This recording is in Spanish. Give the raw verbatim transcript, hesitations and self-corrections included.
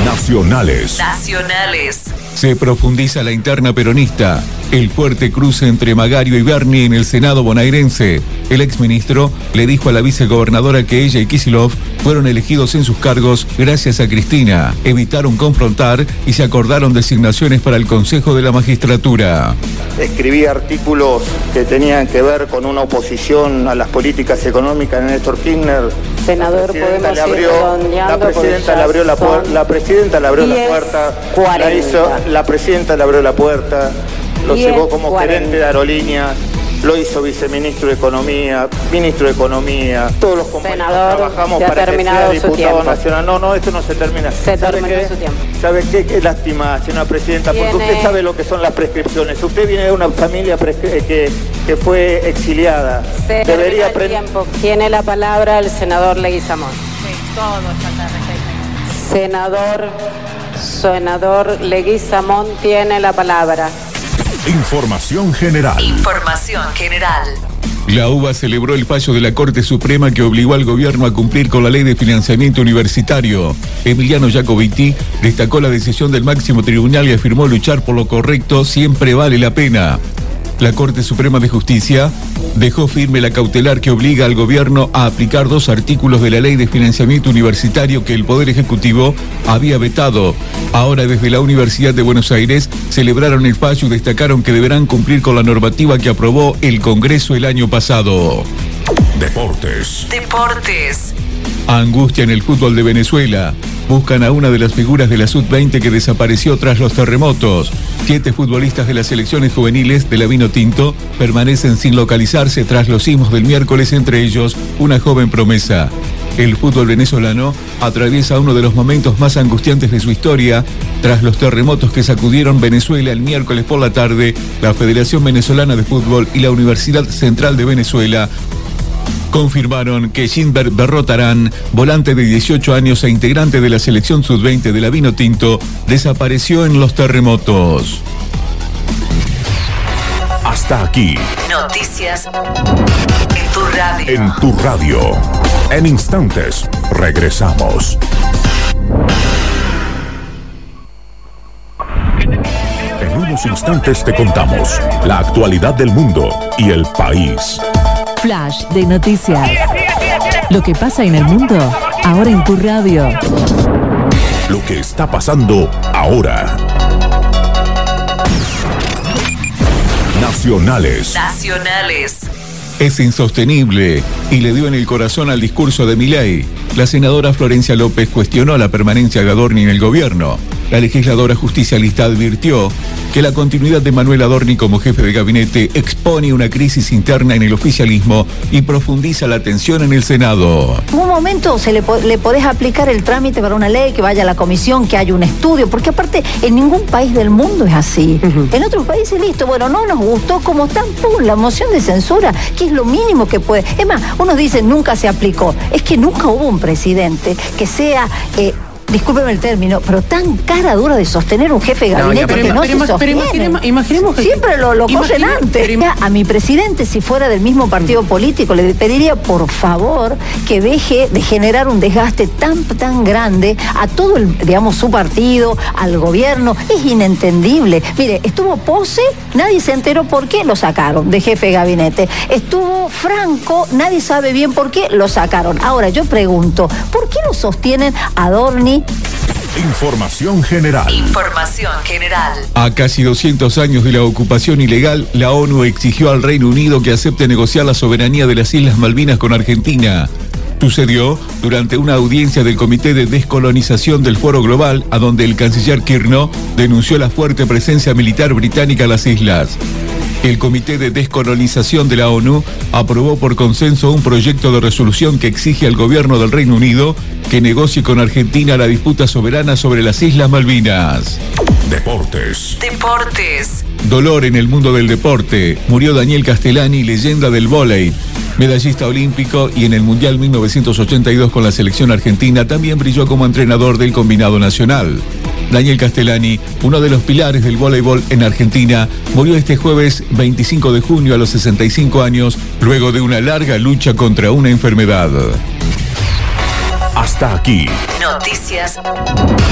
Nacionales. Nacionales. Se profundiza la interna peronista. El fuerte cruce entre Magario y Berni en el Senado bonaerense. El exministro le dijo a la vicegobernadora que ella y Kicillof fueron elegidos en sus cargos gracias a Cristina. Evitaron confrontar y se acordaron designaciones para el Consejo de la Magistratura. Escribí artículos que tenían que ver con una oposición a las políticas económicas de Néstor Kirchner. Senador, podemos le abrió, ir la presidenta le abrió la puerta, la presidenta le abrió la puerta, la hizo, la presidenta le abrió la puerta, lo llevó como cuarenta gerente de aerolíneas, lo hizo viceministro de Economía, ministro de Economía, todos los compañeros Senador, trabajamos para que sea diputado nacional. No, no, esto no se termina. Se ¿Sabe terminó qué? su tiempo. ¿Sabe qué? Qué lástima, señora presidenta, porque Tiene... usted sabe lo que son las prescripciones. Usted viene de una familia que, que fue exiliada. Se Debería el tiempo. Tiene la palabra el senador Leguizamón. Sí, todo falta de respeto. Senador, senador Leguizamón tiene la palabra. Información general. Información general. La U B A celebró el fallo de la Corte Suprema que obligó al gobierno a cumplir con la ley de financiamiento universitario. Emiliano Jacobiti destacó la decisión del máximo tribunal y afirmó luchar por lo correcto siempre vale la pena. La Corte Suprema de Justicia dejó firme la cautelar que obliga al gobierno a aplicar dos artículos de la Ley de Financiamiento Universitario que el Poder Ejecutivo había vetado. Ahora, desde la Universidad de Buenos Aires, celebraron el fallo y destacaron que deberán cumplir con la normativa que aprobó el Congreso el año pasado. Deportes. Deportes. Angustia en el fútbol de Venezuela. Buscan a una de las figuras de la sub veinte que desapareció tras los terremotos. Siete futbolistas de las selecciones juveniles de la Vinotinto permanecen sin localizarse tras los sismos del miércoles, entre ellos una joven promesa. El fútbol venezolano atraviesa uno de los momentos más angustiantes de su historia. Tras los terremotos que sacudieron Venezuela el miércoles por la tarde, la Federación Venezolana de Fútbol y la Universidad Central de Venezuela confirmaron que Ginber Berrotarán, volante de dieciocho años e integrante de la selección sub veinte de la Vinotinto, desapareció en los terremotos. Hasta aquí. Noticias en tu radio. En tu radio. En instantes, regresamos. En unos instantes te contamos la actualidad del mundo y el país. Flash de noticias. Lo que pasa en el mundo, ahora en tu radio. Lo que está pasando ahora. Nacionales. Nacionales. Es insostenible y le dio en el corazón al discurso de Milei. La senadora Florencia López cuestionó la permanencia de Adorni en el gobierno. La legisladora justicialista advirtió que la continuidad de Manuel Adorni como jefe de gabinete expone una crisis interna en el oficialismo y profundiza la tensión en el Senado. En un momento se le, le podés aplicar el trámite para una ley, que vaya a la comisión, que haya un estudio, porque aparte en ningún país del mundo es así. Uh-huh. En otros países, listo, bueno, no nos gustó, como tan pum, la moción de censura, que es lo mínimo que puede. Es más, unos dicen nunca se aplicó. Es que nunca hubo un presidente que sea... Eh, discúlpeme el término, pero tan cara dura de sostener un jefe de gabinete no, que no se sostiene. Pero imaginemos, imaginemos que siempre lo, lo cogen antes. A mi presidente, si fuera del mismo partido político, le pediría por favor que deje de generar un desgaste tan tan grande a todo el, digamos, su partido, al gobierno. Es inentendible. Mire, estuvo Pose, nadie se enteró por qué lo sacaron de jefe de gabinete. Estuvo Franco, nadie sabe bien por qué lo sacaron. Ahora yo pregunto, ¿por qué lo sostienen Adorni? Información general. Información general. A casi doscientos años de la ocupación ilegal, la ONU exigió al Reino Unido que acepte negociar la soberanía de las Islas Malvinas con Argentina. Sucedió durante una audiencia del Comité de Descolonización del Foro Global, a donde el canciller Kirno denunció la fuerte presencia militar británica en las islas. El Comité de Descolonización de la ONU aprobó por consenso un proyecto de resolución que exige al gobierno del Reino Unido que negocie con Argentina la disputa soberana sobre las Islas Malvinas. Deportes. Deportes. Dolor en el mundo del deporte. Murió Daniel Castellani, leyenda del vóley. Medallista olímpico y en el Mundial mil novecientos ochenta y dos con la selección argentina también brilló como entrenador del combinado nacional. Daniel Castellani, uno de los pilares del voleibol en Argentina, murió este jueves veinticinco de junio a los sesenta y cinco años, luego de una larga lucha contra una enfermedad. Hasta aquí. Noticias